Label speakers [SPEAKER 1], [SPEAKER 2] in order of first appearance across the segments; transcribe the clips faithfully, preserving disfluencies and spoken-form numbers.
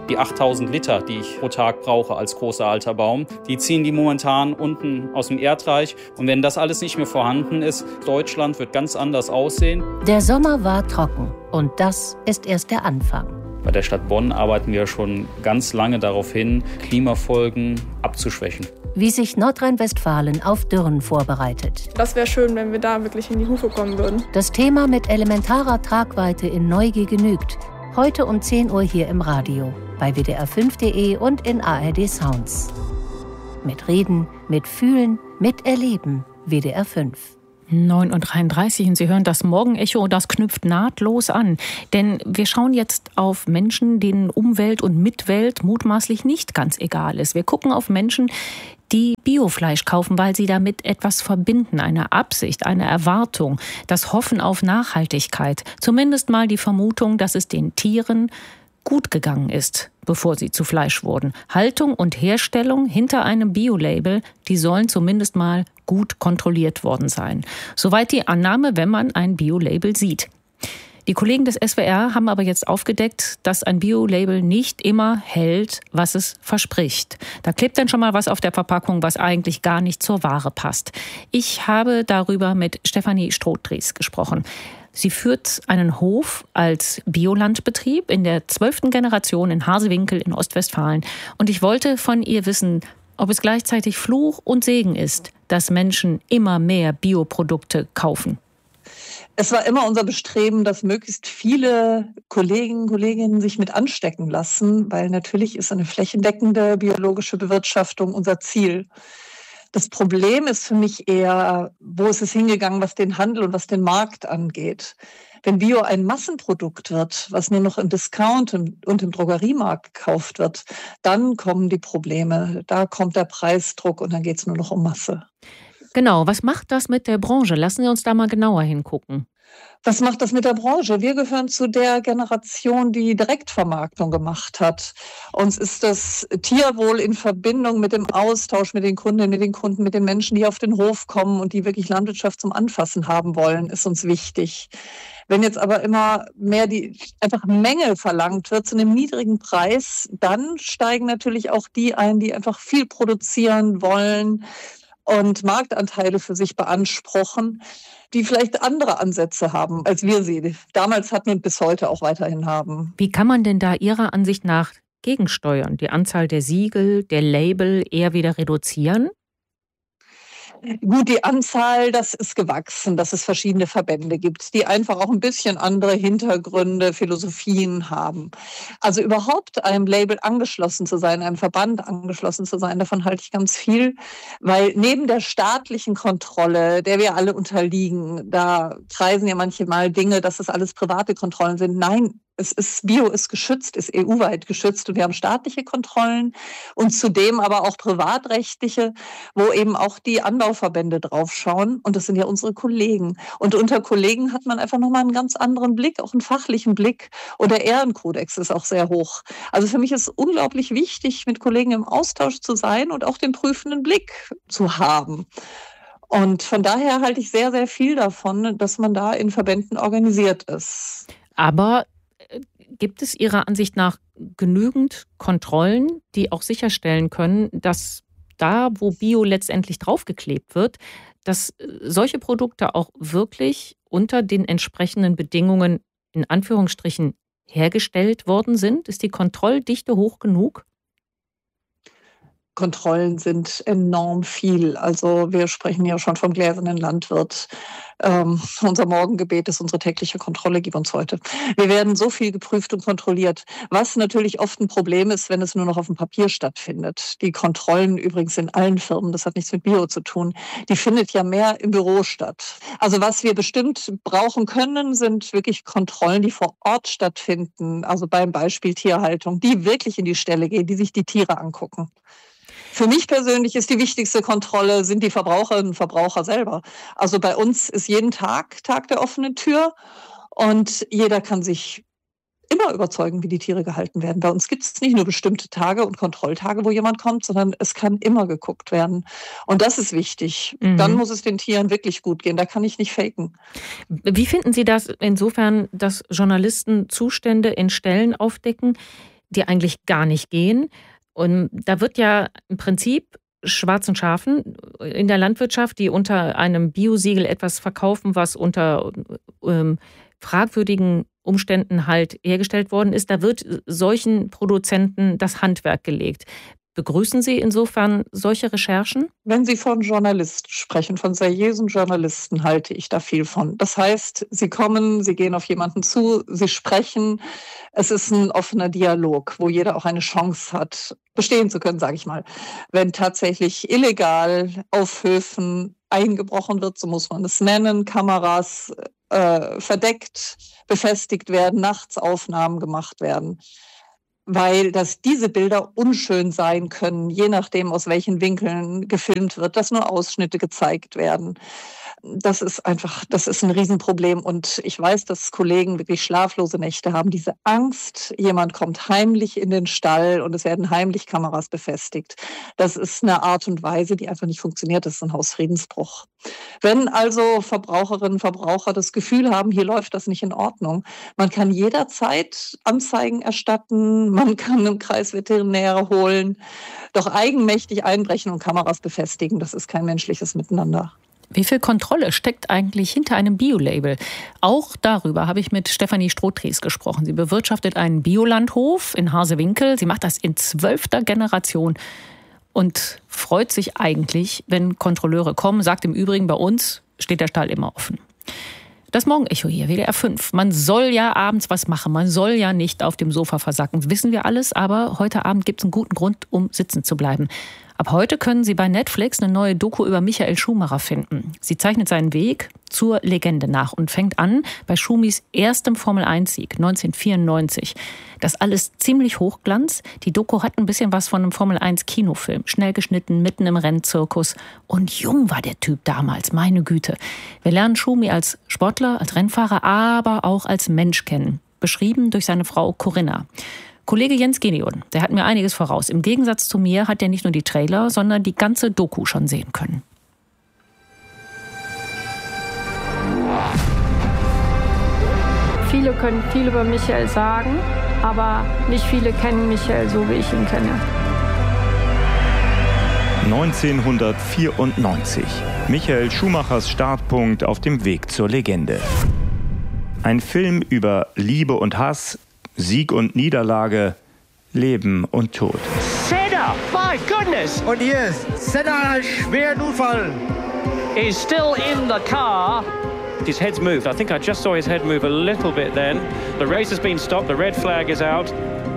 [SPEAKER 1] Die achttausend Liter, die ich pro Tag brauche als großer alter Baum, die ziehen die momentan unten aus dem Erdreich. Und wenn das alles nicht mehr vorhanden ist, Deutschland wird ganz anders aussehen.
[SPEAKER 2] Der Sommer war trocken und das ist erst der Anfang.
[SPEAKER 1] Bei der Stadt Bonn arbeiten wir schon ganz lange darauf hin, Klimafolgen abzuschwächen.
[SPEAKER 2] Wie sich Nordrhein-Westfalen auf Dürren vorbereitet.
[SPEAKER 3] Das wäre schön, wenn wir da wirklich in die Hufe kommen würden.
[SPEAKER 2] Das Thema mit elementarer Tragweite in Neugier genügt. Heute um zehn Uhr hier im Radio, bei W D R fünf punkt de und in A R D Sounds. Mit Reden, mit Fühlen, mit Erleben. W D R fünf.
[SPEAKER 4] neun Uhr dreiunddreißig und Sie hören das Morgenecho, das knüpft nahtlos an. Denn wir schauen jetzt auf Menschen, denen Umwelt und Mitwelt mutmaßlich nicht ganz egal ist. Wir gucken auf Menschen, die Biofleisch kaufen, weil sie damit etwas verbinden, eine Absicht, eine Erwartung, das Hoffen auf Nachhaltigkeit. Zumindest mal die Vermutung, dass es den Tieren gut gegangen ist, bevor sie zu Fleisch wurden. Haltung und Herstellung hinter einem Biolabel, die sollen zumindest mal gut kontrolliert worden sein. Soweit die Annahme, wenn man ein Biolabel sieht. Die Kollegen des S W R haben aber jetzt aufgedeckt, dass ein Biolabel nicht immer hält, was es verspricht. Da klebt dann schon mal was auf der Verpackung, was eigentlich gar nicht zur Ware passt. Ich habe darüber mit Stefanie Strohdries gesprochen. Sie führt einen Hof als Biolandbetrieb in der zwölften Generation in Harsewinkel in Ostwestfalen. Und ich wollte von ihr wissen, ob es gleichzeitig Fluch und Segen ist, dass Menschen immer mehr Bioprodukte kaufen.
[SPEAKER 5] Es war immer unser Bestreben, dass möglichst viele Kollegen, Kolleginnen sich mit anstecken lassen, weil natürlich ist eine flächendeckende biologische Bewirtschaftung unser Ziel. Das Problem ist für mich eher, wo ist es hingegangen, was den Handel und was den Markt angeht. Wenn Bio ein Massenprodukt wird, was nur noch im Discount und im Drogeriemarkt gekauft wird, dann kommen die Probleme. Da kommt der Preisdruck und dann geht es nur noch um Masse.
[SPEAKER 4] Genau, was macht das mit der Branche? Lassen Sie uns da mal genauer hingucken.
[SPEAKER 5] Was macht das mit der Branche? Wir gehören zu der Generation, die Direktvermarktung gemacht hat. Uns ist das Tierwohl in Verbindung mit dem Austausch mit den Kundinnen, mit den Kunden, mit den Menschen, die auf den Hof kommen und die wirklich Landwirtschaft zum Anfassen haben wollen, ist uns wichtig. Wenn jetzt aber immer mehr die einfach Menge verlangt wird zu einem niedrigen Preis, dann steigen natürlich auch die ein, die einfach viel produzieren wollen und Marktanteile für sich beanspruchen, die vielleicht andere Ansätze haben, als wir sie damals hatten und bis heute auch weiterhin haben.
[SPEAKER 4] Wie kann man denn da Ihrer Ansicht nach gegensteuern? Die Anzahl der Siegel, der Label eher wieder reduzieren?
[SPEAKER 5] Gut, die Anzahl, das ist gewachsen, dass es verschiedene Verbände gibt, die einfach auch ein bisschen andere Hintergründe, Philosophien haben. Also überhaupt einem Label angeschlossen zu sein, einem Verband angeschlossen zu sein, davon halte ich ganz viel, weil neben der staatlichen Kontrolle, der wir alle unterliegen, da kreisen ja manchmal Dinge, dass es alles private Kontrollen sind. Nein, es ist, Bio ist geschützt, ist E U-weit geschützt und wir haben staatliche Kontrollen und zudem aber auch privatrechtliche, wo eben auch die Anbauverbände draufschauen und das sind ja unsere Kollegen. Und unter Kollegen hat man einfach nochmal einen ganz anderen Blick, auch einen fachlichen Blick und der Ehrenkodex ist auch sehr hoch. Also für mich ist es unglaublich wichtig, mit Kollegen im Austausch zu sein und auch den prüfenden Blick zu haben. Und von daher halte ich sehr, sehr viel davon, dass man da in Verbänden organisiert ist.
[SPEAKER 4] Aber gibt es Ihrer Ansicht nach genügend Kontrollen, die auch sicherstellen können, dass da, wo Bio letztendlich draufgeklebt wird, dass solche Produkte auch wirklich unter den entsprechenden Bedingungen in Anführungsstrichen hergestellt worden sind? Ist die Kontrolldichte hoch genug?
[SPEAKER 5] Kontrollen sind enorm viel. Also wir sprechen ja schon vom gläsernen Landwirt. Ähm, unser Morgengebet ist unsere tägliche Kontrolle, gib uns heute. Wir werden so viel geprüft und kontrolliert, was natürlich oft ein Problem ist, wenn es nur noch auf dem Papier stattfindet. Die Kontrollen übrigens in allen Firmen, das hat nichts mit Bio zu tun, die findet ja mehr im Büro statt. Also was wir bestimmt brauchen können, sind wirklich Kontrollen, die vor Ort stattfinden. Also beim Beispiel Tierhaltung, die wirklich in die Stelle gehen, die sich die Tiere angucken. Für mich persönlich ist die wichtigste Kontrolle, sind die Verbraucherinnen und Verbraucher selber. Also bei uns ist jeden Tag Tag der offenen Tür und jeder kann sich immer überzeugen, wie die Tiere gehalten werden. Bei uns gibt es nicht nur bestimmte Tage und Kontrolltage, wo jemand kommt, sondern es kann immer geguckt werden. Und das ist wichtig. Mhm. Dann muss es den Tieren wirklich gut gehen. Da kann ich nicht faken.
[SPEAKER 4] Wie finden Sie das insofern, dass Journalisten Zustände in Stellen aufdecken, die eigentlich gar nicht gehen. Und da wird ja im Prinzip schwarzen Schafen in der Landwirtschaft, die unter einem Biosiegel etwas verkaufen, was unter ähm, fragwürdigen Umständen halt hergestellt worden ist, da wird solchen Produzenten das Handwerk gelegt. Begrüßen Sie insofern solche Recherchen?
[SPEAKER 5] Wenn Sie von Journalisten sprechen, von seriösen Journalisten, halte ich da viel von. Das heißt, Sie kommen, Sie gehen auf jemanden zu, Sie sprechen. Es ist ein offener Dialog, wo jeder auch eine Chance hat, bestehen zu können, sage ich mal. Wenn tatsächlich illegal auf Höfen eingebrochen wird, so muss man es nennen, Kameras äh, verdeckt, befestigt werden, nachts Aufnahmen gemacht werden. Weil dass diese Bilder unschön sein können, je nachdem, aus welchen Winkeln gefilmt wird, dass nur Ausschnitte gezeigt werden. Das ist einfach, das ist ein Riesenproblem. Und ich weiß, dass Kollegen wirklich schlaflose Nächte haben. Diese Angst, jemand kommt heimlich in den Stall und es werden heimlich Kameras befestigt. Das ist eine Art und Weise, die einfach nicht funktioniert. Das ist ein Hausfriedensbruch. Wenn also Verbraucherinnen und Verbraucher das Gefühl haben, hier läuft das nicht in Ordnung, man kann jederzeit Anzeigen erstatten, man kann einen Kreisveterinär holen, doch eigenmächtig einbrechen und Kameras befestigen, das ist kein menschliches Miteinander.
[SPEAKER 4] Wie viel Kontrolle steckt eigentlich hinter einem Biolabel? Auch darüber habe ich mit Stefanie Strohtries gesprochen. Sie bewirtschaftet einen Biolandhof in Harsewinkel. Sie macht das in zwölfter Generation und freut sich eigentlich, wenn Kontrolleure kommen. Sagt im Übrigen, bei uns steht der Stall immer offen. Das Morgenecho hier, W D R fünf. Man soll ja abends was machen. Man soll ja nicht auf dem Sofa versacken. Das wissen wir alles, aber heute Abend gibt es einen guten Grund, um sitzen zu bleiben. Ab heute können Sie bei Netflix eine neue Doku über Michael Schumacher finden. Sie zeichnet seinen Weg zur Legende nach und fängt an bei Schumis erstem Formel eins Sieg neunzehnhundertvierundneunzig. Das alles ziemlich Hochglanz. Die Doku hat ein bisschen was von einem Formel eins Kinofilm. Schnell geschnitten, mitten im Rennzirkus. Und jung war der Typ damals, meine Güte. Wir lernen Schumi als Sportler, als Rennfahrer, aber auch als Mensch kennen. Beschrieben durch seine Frau Corinna. Kollege Jens Gideon, der hat mir einiges voraus. Im Gegensatz zu mir hat er nicht nur die Trailer, sondern die ganze Doku schon sehen können.
[SPEAKER 6] Viele können viel über Michael sagen, aber nicht viele kennen Michael so, wie ich ihn kenne.
[SPEAKER 7] neunzehnhundertvierundneunzig. Michael Schumachers Startpunkt auf dem Weg zur Legende. Ein Film über Liebe und Hass, Sieg und Niederlage, Leben und Tod.
[SPEAKER 8] Senna, my goodness!
[SPEAKER 9] Und hier ist Senna einen schweren Unfall.
[SPEAKER 8] He's still in the car. His head's moved. I think I just saw his head move a little bit then. The race has been stopped. The red flag is out.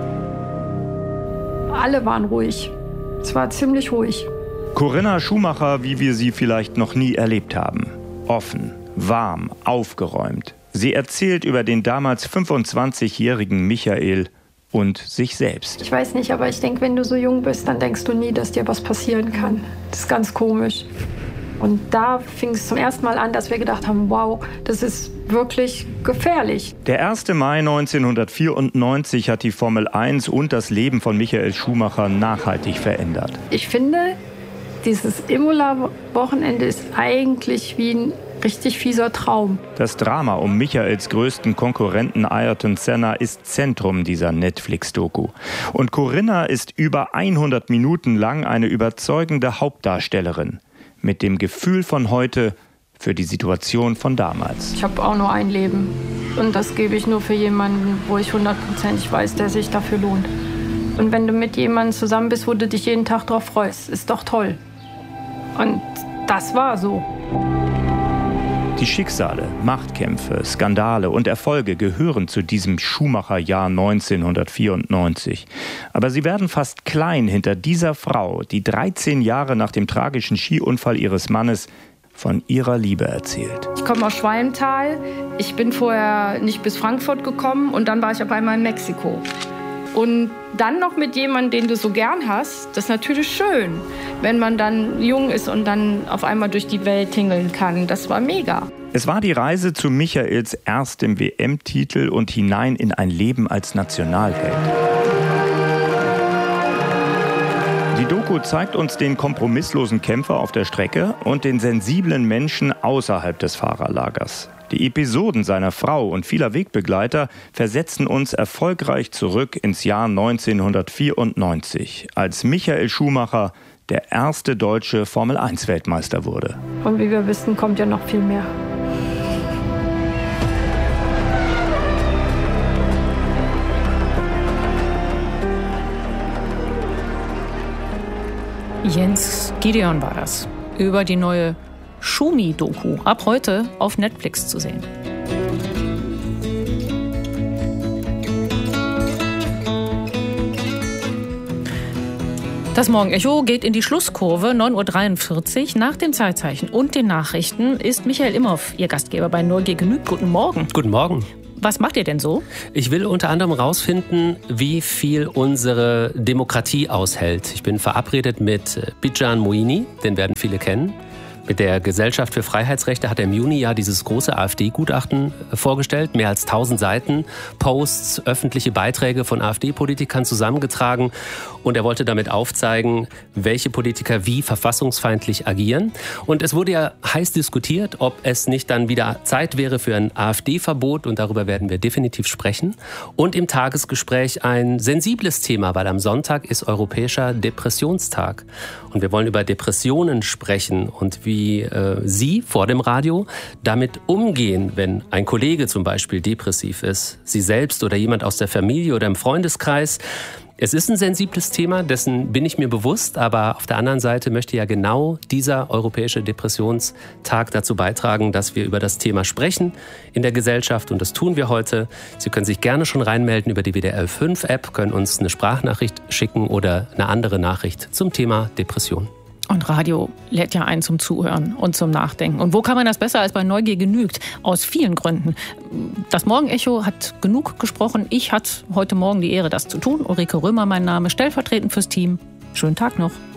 [SPEAKER 6] Alle waren ruhig. Es war ziemlich ruhig.
[SPEAKER 7] Corinna Schumacher, wie wir sie vielleicht noch nie erlebt haben. Offen, warm, aufgeräumt. Sie erzählt über den damals fünfundzwanzigjährigen Michael und sich selbst.
[SPEAKER 6] Ich weiß nicht, aber ich denke, wenn du so jung bist, dann denkst du nie, dass dir was passieren kann. Das ist ganz komisch. Und da fing es zum ersten Mal an, dass wir gedacht haben, wow, das ist wirklich gefährlich.
[SPEAKER 7] Der erste Mai neunzehnhundertvierundneunzig hat die Formel eins und das Leben von Michael Schumacher nachhaltig verändert.
[SPEAKER 6] Ich finde, dieses Imola-Wochenende ist eigentlich wie ein richtig fieser Traum.
[SPEAKER 7] Das Drama um Michaels größten Konkurrenten Ayrton Senna ist Zentrum dieser Netflix-Doku. Und Corinna ist über hundert Minuten lang eine überzeugende Hauptdarstellerin. Mit dem Gefühl von heute für die Situation von damals.
[SPEAKER 6] Ich habe auch nur ein Leben. Und das gebe ich nur für jemanden, wo ich hundertprozentig weiß, der sich dafür lohnt. Und wenn du mit jemandem zusammen bist, wo du dich jeden Tag drauf freust, ist doch toll. Und das war so.
[SPEAKER 7] Die Schicksale, Machtkämpfe, Skandale und Erfolge gehören zu diesem Schumacher-Jahr neunzehnhundertvierundneunzig. Aber sie werden fast klein hinter dieser Frau, die dreizehn Jahre nach dem tragischen Skiunfall ihres Mannes von ihrer Liebe erzählt.
[SPEAKER 6] Ich komme aus Schwalmtal. Ich bin vorher nicht bis Frankfurt gekommen und dann war ich auf einmal in Mexiko. Und dann noch mit jemandem, den du so gern hast, das ist natürlich schön, wenn man dann jung ist und dann auf einmal durch die Welt tingeln kann. Das war mega.
[SPEAKER 7] Es war die Reise zu Michaels erstem W M-Titel und hinein in ein Leben als Nationalheld. Die Doku zeigt uns den kompromisslosen Kämpfer auf der Strecke und den sensiblen Menschen außerhalb des Fahrerlagers. Die Episoden seiner Frau und vieler Wegbegleiter versetzen uns erfolgreich zurück ins Jahr neunzehnhundertvierundneunzig, als Michael Schumacher der erste deutsche Formel eins Weltmeister wurde.
[SPEAKER 6] Und wie wir wissen, kommt ja noch viel mehr.
[SPEAKER 4] Jens Gideon war das. Über die neue Schumi-Doku. Ab heute auf Netflix zu sehen. Das Morgenecho geht in die Schlusskurve, neun Uhr dreiundvierzig. Nach dem Zeitzeichen und den Nachrichten ist Michael Imhoff, Ihr Gastgeber bei Neugier genügt. Guten Morgen.
[SPEAKER 10] Guten Morgen.
[SPEAKER 4] Was macht ihr denn so?
[SPEAKER 10] Ich will unter anderem herausfinden, wie viel unsere Demokratie aushält. Ich bin verabredet mit Bijan Moini, den werden viele kennen. Mit der Gesellschaft für Freiheitsrechte hat er im Juni ja dieses große AfD-Gutachten vorgestellt. Mehr als tausend Seiten, Posts, öffentliche Beiträge von AfD-Politikern zusammengetragen. Und er wollte damit aufzeigen, welche Politiker wie verfassungsfeindlich agieren. Und es wurde ja heiß diskutiert, ob es nicht dann wieder Zeit wäre für ein AfD-Verbot. Und darüber werden wir definitiv sprechen. Und im Tagesgespräch ein sensibles Thema, weil am Sonntag ist Europäischer Depressionstag. Und wir wollen über Depressionen sprechen und wie äh, Sie vor dem Radio damit umgehen, wenn ein Kollege zum Beispiel depressiv ist, Sie selbst oder jemand aus der Familie oder im Freundeskreis. Es ist ein sensibles Thema, dessen bin ich mir bewusst, aber auf der anderen Seite möchte ja genau dieser Europäische Depressionstag dazu beitragen, dass wir über das Thema sprechen in der Gesellschaft und das tun wir heute. Sie können sich gerne schon reinmelden über die W D R fünf App, können uns eine Sprachnachricht schicken oder eine andere Nachricht zum Thema Depression.
[SPEAKER 4] Und Radio lädt ja ein zum Zuhören und zum Nachdenken. Und wo kann man das besser als bei Neugier genügt? Aus vielen Gründen. Das Morgenecho hat genug gesprochen. Ich hatte heute Morgen die Ehre, das zu tun. Ulrike Römer mein Name, stellvertretend fürs Team. Schönen Tag noch.